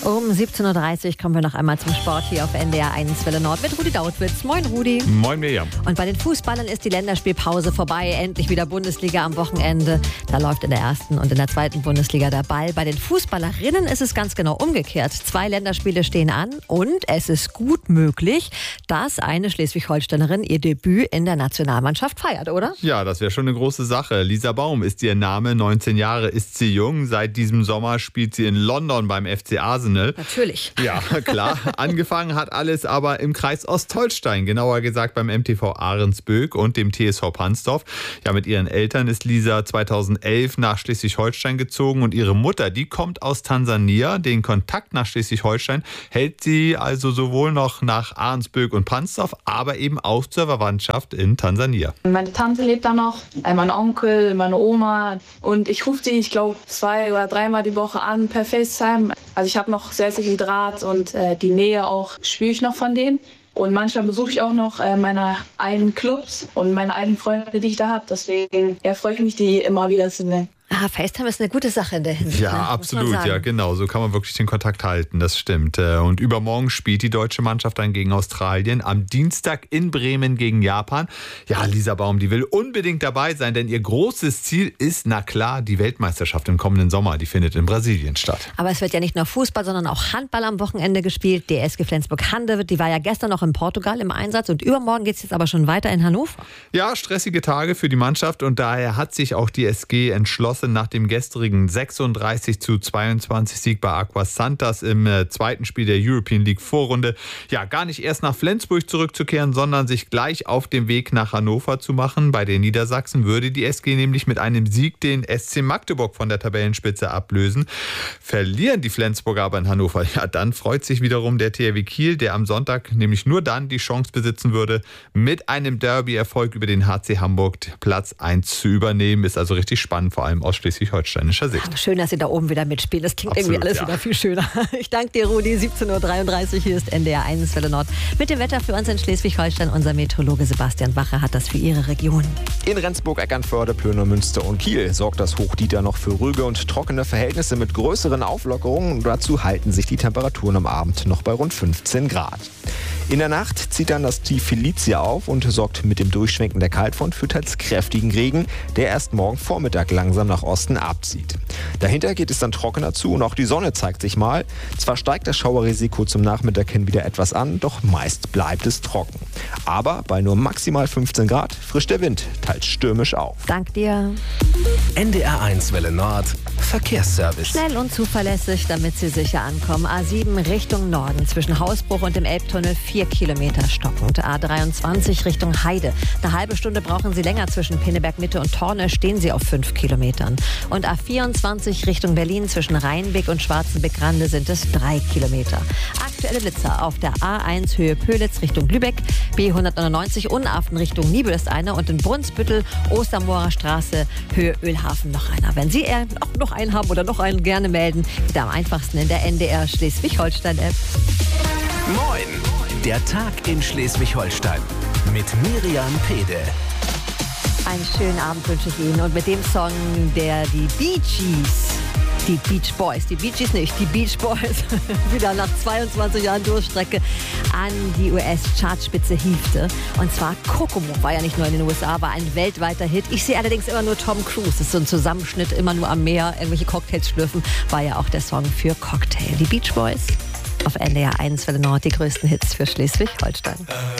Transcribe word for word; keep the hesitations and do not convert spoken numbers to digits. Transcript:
Um siebzehn Uhr dreißig kommen wir noch einmal zum Sport hier auf N D R eins Welle Nord mit Rudi Dautwitz. Moin Rudi. Moin Mirjam. Und bei den Fußballern ist die Länderspielpause vorbei. Endlich wieder Bundesliga am Wochenende. Da läuft in der ersten und in der zweiten Bundesliga der Ball. Bei den Fußballerinnen ist es ganz genau umgekehrt. Zwei Länderspiele stehen an und es ist gut möglich, dass eine Schleswig-Holsteinerin ihr Debüt in der Nationalmannschaft feiert, oder? Ja, das wäre schon eine große Sache. Lisa Baum ist ihr Name, neunzehn Jahre ist sie jung. Seit diesem Sommer spielt sie in London beim F C Arsenal. Natürlich. Ja, klar. Angefangen hat alles aber im Kreis Ostholstein, genauer gesagt beim M T V Ahrensböck und dem T S V Pansdorf. Ja, mit ihren Eltern ist Lisa zweitausendelf nach Schleswig-Holstein gezogen und ihre Mutter, die kommt aus Tansania. Den Kontakt nach Schleswig-Holstein hält sie also sowohl noch nach Ahrensböck und Pansdorf, aber eben auch zur Verwandtschaft in Tansania. Meine Tante lebt da noch, mein Onkel, meine Oma und ich rufe die, ich glaube, zwei oder dreimal die Woche an per FaceTime. Also ich habe noch sehr, sehr viel Draht und äh, die Nähe auch spüre ich noch von denen. Und manchmal besuche ich auch noch äh, meine alten Clubs und meine alten Freunde, die ich da habe. Deswegen ja, freue ich mich, die immer wieder zu sehen. Ah, FaceTime ist eine gute Sache in der Hinsicht. Ja, ne? absolut, ja, genau. So kann man wirklich den Kontakt halten, das stimmt. Und übermorgen spielt die deutsche Mannschaft dann gegen Australien. Am Dienstag in Bremen gegen Japan. Ja, Lisa Baum, die will unbedingt dabei sein, denn ihr großes Ziel ist, na klar, die Weltmeisterschaft im kommenden Sommer. Die findet in Brasilien statt. Aber es wird ja nicht nur Fußball, sondern auch Handball am Wochenende gespielt. Die S G Flensburg-Handewitt, die war ja gestern noch in Portugal im Einsatz und übermorgen geht es jetzt aber schon weiter in Hannover. Ja, stressige Tage für die Mannschaft und daher hat sich auch die S G entschlossen, nach dem gestrigen sechsunddreißig zu zweiundzwanzig Sieg bei Aquas Santas im äh, zweiten Spiel der European League Vorrunde, ja, gar nicht erst nach Flensburg zurückzukehren, sondern sich gleich auf den Weg nach Hannover zu machen. Bei den Niedersachsen würde die S G nämlich mit einem Sieg den S C Magdeburg von der Tabellenspitze ablösen. Verlieren die Flensburger aber in Hannover, ja, dann freut sich wiederum der T H W Kiel, der am Sonntag nämlich nur dann die Chance besitzen würde, mit einem Derby-Erfolg über den H C Hamburg Platz eins zu übernehmen. Ist also richtig spannend, vor allem aus schleswig-holsteinischer Sicht. Ach, schön, dass Sie da oben wieder mitspielen. Das klingt Absolut, irgendwie alles ja. wieder viel schöner. Ich danke dir, Rudi. siebzehn Uhr dreiunddreißig, hier ist N D R eins Welle Nord. Mit dem Wetter für uns in Schleswig-Holstein. Unser Meteorologe Sebastian Wache hat das für Ihre Region. In Rendsburg, Eckernförde, Plöner, Münster und Kiel sorgt das Hochdieter noch für ruhige und trockene Verhältnisse mit größeren Auflockerungen. Dazu halten sich die Temperaturen am Abend noch bei rund fünfzehn Grad. In der Nacht zieht dann das Tief Felicia auf und sorgt mit dem Durchschwenken der Kaltfront für teils kräftigen Regen, der erst morgen Vormittag langsam nach Osten abzieht. Dahinter geht es dann trockener zu und auch die Sonne zeigt sich mal. Zwar steigt das Schauerrisiko zum Nachmittag hin wieder etwas an, doch meist bleibt es trocken. Aber bei nur maximal fünfzehn Grad frischt der Wind teils stürmisch auf. Dank dir. N D R eins Welle Nord Verkehrsservice. Schnell und zuverlässig, damit Sie sicher ankommen. A sieben Richtung Norden zwischen Hausbruch und dem Elbtunnel vier Kilometer stockend. A dreiundzwanzig Richtung Heide. Eine halbe Stunde brauchen Sie länger zwischen Pinneberg Mitte und Torne, stehen Sie auf fünf Kilometern. Und A vierundzwanzig Richtung Berlin zwischen Rheinbeck und Schwarzenbeck-Rande sind es drei Kilometer. Aktuelle Blitzer auf der A eins Höhe Pölitz Richtung Lübeck, B hundertneunundneunzig Unarfen Richtung Nibel ist einer und in Brunsbüttel Ostermoorer Straße Höhe Ölhafen noch einer. Wenn Sie eher noch, noch einen haben oder noch einen, gerne melden. Geht am einfachsten in der N D R Schleswig-Holstein-App. Moin, der Tag in Schleswig-Holstein mit Miriam Pede. Einen schönen Abend wünsche ich Ihnen und mit dem Song, der die Bee Gees, die Beach Boys, die Bee Gees nicht, die Beach Boys, wieder nach zweiundzwanzig Jahren Durchstrecke an die U S-Chartspitze hiefte. Und zwar Kokomo war ja nicht nur in den U S A, war ein weltweiter Hit. Ich sehe allerdings immer nur Tom Cruise. Das ist so ein Zusammenschnitt, immer nur am Meer, irgendwelche Cocktails schlürfen, war ja auch der Song für Cocktail. Die Beach Boys auf N D R eins Welle Nord, die größten Hits für Schleswig-Holstein.